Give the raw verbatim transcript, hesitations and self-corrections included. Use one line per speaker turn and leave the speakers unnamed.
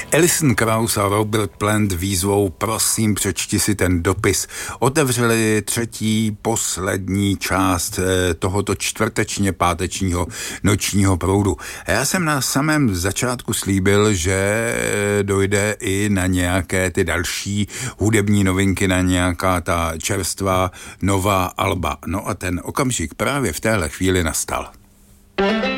Alison Krauss a Robert Plant výzvou prosím přečti si ten dopis otevřeli třetí poslední část tohoto čtvrtečně pátečního nočního proudu. A já jsem na samém začátku slíbil, že dojde i na nějaké ty další hudební novinky, na nějaká ta čerstvá nová alba. No a ten okamžik právě v téhle chvíli nastal.